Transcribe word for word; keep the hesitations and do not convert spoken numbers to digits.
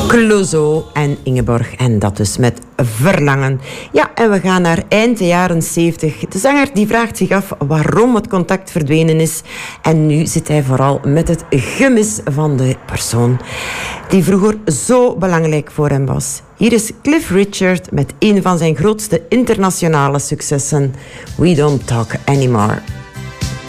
Clouseau en Ingeborg. En dat dus met Verlangen. Ja, en we gaan naar eind de jaren zeventig. De zanger die vraagt zich af waarom het contact verdwenen is. En nu zit hij vooral met het gemis van de persoon die vroeger zo belangrijk voor hem was. Hier is Cliff Richard met een van zijn grootste internationale successen. We Don't Talk Anymore.